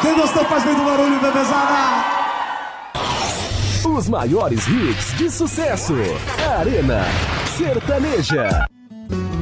Quem gostou faz bem do barulho, bebezada! Os maiores hits de sucesso. Arena Sertaneja.